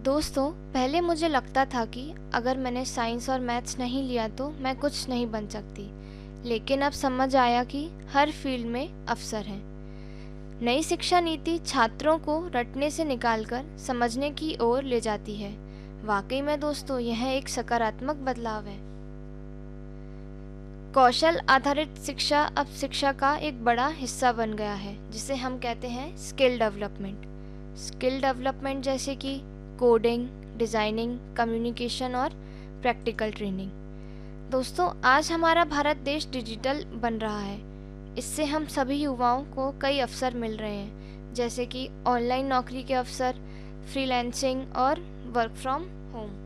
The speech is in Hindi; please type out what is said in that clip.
दोस्तों, पहले मुझे लगता था कि अगर मैंने साइंस और मैथ्स नहीं लिया तो मैं कुछ नहीं बन सकती। लेकिन अब समझ आया कि हर फील्ड में अवसर हैं। नई शिक्षा नीति छात्रों को रटने से निकालकर समझने की ओर ले जाती है। वाकई में दोस्तों, यह एक सकारात्मक बदलाव है। कौशल आधारित शिक्षा अब शिक्षा का एक बड़ा हिस्सा बन गया है, जिसे हम कहते हैं स्किल डेवलपमेंट। स्किल डेवलपमेंट जैसे कि कोडिंग, डिज़ाइनिंग, कम्युनिकेशन और प्रैक्टिकल ट्रेनिंग। दोस्तों, आज हमारा भारत देश डिजिटल बन रहा है। इससे हम सभी युवाओं को कई अवसर मिल रहे हैं, जैसे कि ऑनलाइन नौकरी के अवसर, फ्रीलांसिंग और वर्क फ्रॉम होम।